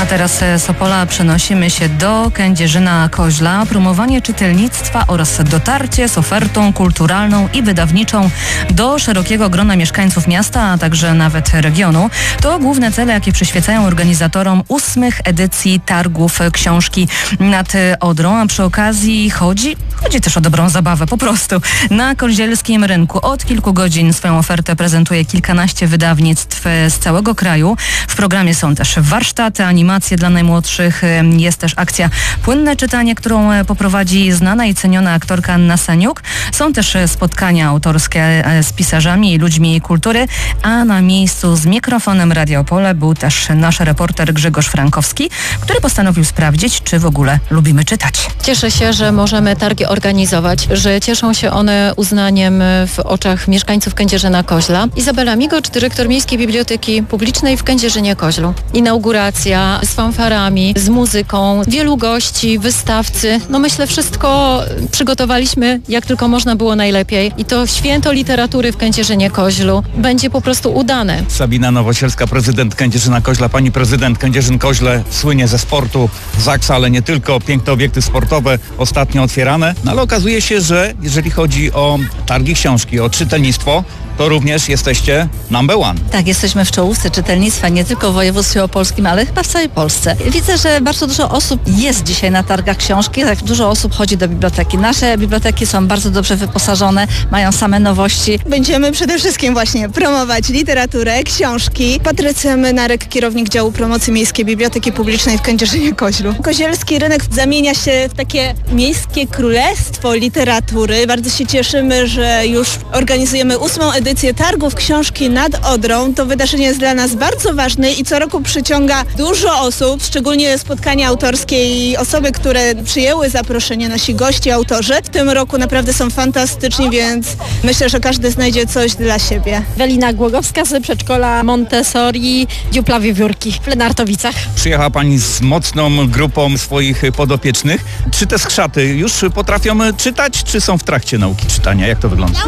teraz z Opola przenosimy się do Kędzierzyna-Koźla. Promowanie czytelnictwa oraz dotarcie z ofertą kulturalną i wydawniczą do szerokiego grona mieszkańców miasta, a także nawet regionu. To główne cele, jakie przyświecają organizatorom 8. edycji targów książki nad Odrą, a przy okazji chodzi też o dobrą zabawę, po prostu. Na koźelskim rynku od kilku godzin swoją ofertę prezentuje kilkanaście wydawnictw z całego kraju. W programie są też warsztaty, animacje dla najmłodszych. Jest też akcja Płynne czytanie, którą poprowadzi znana i ceniona aktorka Anna Seniuk. Są też spotkania autorskie z pisarzami i ludźmi kultury, a na miejscu z mikrofonem Radia Opole był też nasz reporter Grzegorz Frankowski, który postanowił sprawdzić, czy w ogóle lubimy czytać. Cieszę się, że możemy targi organizować, że cieszą się one uznaniem w oczach mieszkańców Kędzierzyna-Koźla. Izabela Migocz, dyrektor Miejskiej Biblioteki Publicznej w Kędzierzynie-Koźlu. Inauguracja z fanfarami, z muzyką, wielu gości, wystawcy. Myślę, wszystko przygotowaliśmy jak tylko można było najlepiej i to święto literatury w Kędzierzynie-Koźlu będzie po prostu udane. Sabina Nowosielska, prezydent Kędzierzyna-Koźla. Pani prezydent, Kędzierzyn-Koźle słynie ze sportu, Zaksa, ale nie tylko. Piękne obiekty sportowe ostatnio otwierane. Ale okazuje się, że jeżeli chodzi o targi książki, o czytelnictwo, to również jesteście number one. Tak, jesteśmy w czołówce czytelnictwa nie tylko w województwie opolskim, ale chyba w całej Polsce. Widzę, że bardzo dużo osób jest dzisiaj na targach książki, tak dużo osób chodzi do biblioteki. Nasze biblioteki są bardzo dobrze wyposażone, mają same nowości. Będziemy przede wszystkim właśnie promować literaturę, książki. Patrycja Mynarek, kierownik działu promocji Miejskiej Biblioteki Publicznej w Kędzierzynie-Koźlu. Kozielski rynek zamienia się w takie miejskie królestwo literatury. Bardzo się cieszymy, że już organizujemy 8. edycję targów książki nad Odrą. To wydarzenie jest dla nas bardzo ważne i co roku przyciąga dużo osób, szczególnie spotkania autorskie i osoby, które przyjęły zaproszenie, nasi goście, autorzy. W tym roku naprawdę są fantastyczni, więc myślę, że każdy znajdzie coś dla siebie. Ewelina Głogowska z przedszkola Montessori Dziupla Wiewiórki w Lenartowicach. Przyjechała pani z mocną grupą swoich podopiecznych. Czy te skrzaty już potrafią czytać, czy są w trakcie nauki czytania? Jak to wygląda?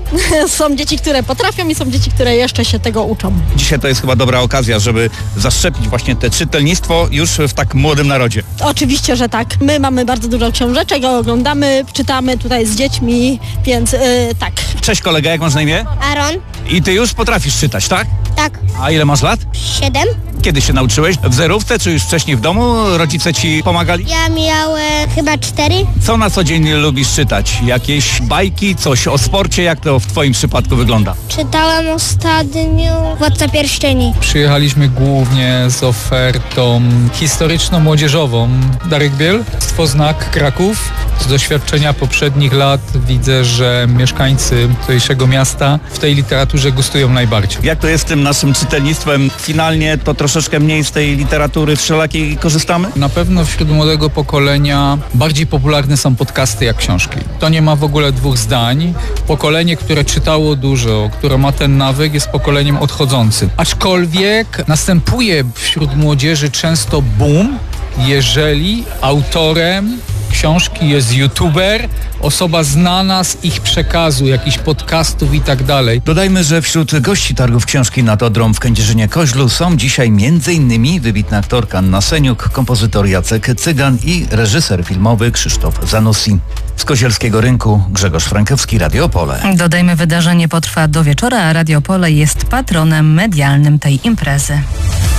Są dzieci, które potrafią i są dzieci, które jeszcze się tego uczą. Dzisiaj to jest chyba dobra okazja, żeby zaszczepić właśnie te czytelnictwo już w tak młodym narodzie. Oczywiście, że tak. My mamy bardzo dużo książeczek, oglądamy, czytamy tutaj z dziećmi, więc tak. Cześć kolega, jak masz na imię? Aaron. I ty już potrafisz czytać, tak? Tak. A ile masz lat? 7. Kiedy się nauczyłeś? W zerówce, czy już wcześniej w domu? Rodzice ci pomagali? Ja miałem chyba 4. Co na co dzień lubisz czytać? Jakieś bajki, coś o sporcie? Jak to w twoim przypadku wygląda? Czytałem ostatnio Władca Pierścieni. Przyjechaliśmy głównie z ofertą historyczno-młodzieżową. Darek Biel, Znak Kraków. Z doświadczenia poprzednich lat widzę, że mieszkańcy tutejszego miasta w tej literaturze gustują najbardziej. Jak to jest z tym naszym czytelnictwem? Finalnie to troszeczkę mniej z tej literatury wszelakiej korzystamy? Na pewno wśród młodego pokolenia bardziej popularne są podcasty jak książki. To nie ma w ogóle dwóch zdań. Pokolenie, które czytało dużo, które ma ten nawyk, jest pokoleniem odchodzącym. Aczkolwiek następuje wśród młodzieży często boom, jeżeli autorem książki jest youtuber, osoba znana z ich przekazu, jakichś podcastów i tak dalej. Dodajmy, że wśród gości targów książki nad Odrą w Kędzierzynie-Koźlu są dzisiaj m.in. wybitna aktorka Anna Seniuk, kompozytor Jacek Cygan i reżyser filmowy Krzysztof Zanussi. Z Kozielskiego Rynku Grzegorz Frankowski, Radio Opole. Dodajmy, wydarzenie potrwa do wieczora, a Radio Opole jest patronem medialnym tej imprezy.